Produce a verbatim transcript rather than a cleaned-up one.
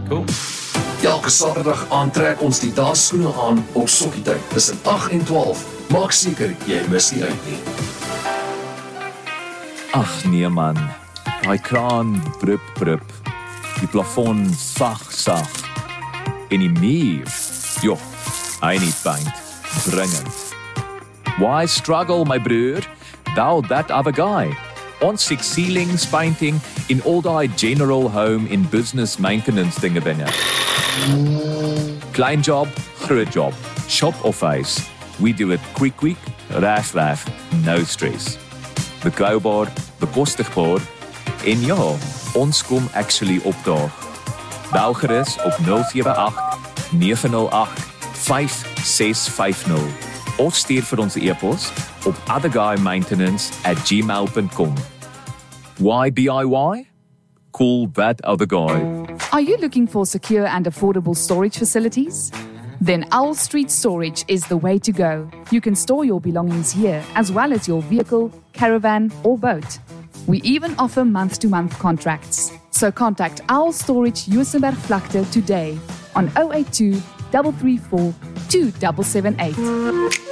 Cool. Elke Saterdag aantrek ons die daagskoene aan op Sokkietyd tussen agt en twaalf. Maak seker jy mis nie uit nie. Ag nee man, daai kraan brup brup, die plafon sag sag, en die muur, joh, hy niet paint, dringend. Why struggle my broer, thou that other guy? Ons six ceilings painting in all die general home in business maintenance dinge binne. Klein job, groot job, shop of face, we do it quick quick, raf raf, no stress. Betrouwbaar, bekostigbaar, en ja, ons kom actually opdaag. Bel gerus op nul sewe agt, nege nul agt, vyf ses vyf nul of stuur vir ons e-pos op otherguymaintenance at gmail dot com. Why D I Y? Call that other guy. Are you looking for secure and affordable storage facilities? Then Owl Street Storage is the way to go. You can store your belongings here, as well as your vehicle, caravan, or boat. We even offer month-to-month contracts. So contact Owl Storage Juisenberg Vlakte today on zero eight two, three three four, two seven seven eight.